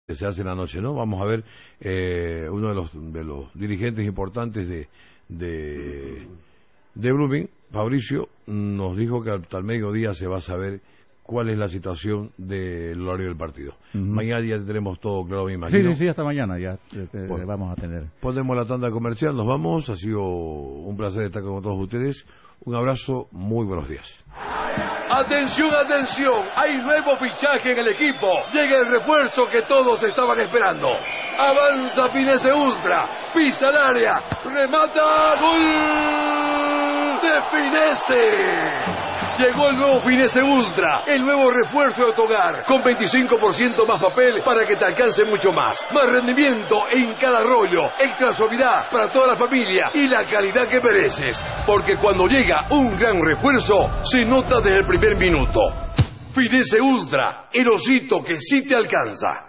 que se hace en la noche, ¿no? Vamos a ver uno de los dirigentes importantes de Blooming, Fabricio, nos dijo que hasta el mediodía se va a saber cuál es la situación del horario del partido. Mañana ya tendremos todo claro, me imagino. Sí, hasta mañana ya bueno, vamos a tener. Ponemos la tanda comercial, nos vamos. Ha sido un placer estar con todos ustedes. Un abrazo, muy buenos días. Atención, atención, hay nuevo fichaje en el equipo. Llega el refuerzo que todos estaban esperando. Avanza Finese Ultra, pisa el área, remata, gol de Finese. Llegó el nuevo Finese Ultra, el nuevo refuerzo de Autogar, con 25% más papel para que te alcance mucho más. Más rendimiento en cada rollo, extra suavidad para toda la familia y la calidad que mereces. Porque cuando llega un gran refuerzo, se nota desde el primer minuto. Finese Ultra, el osito que sí te alcanza.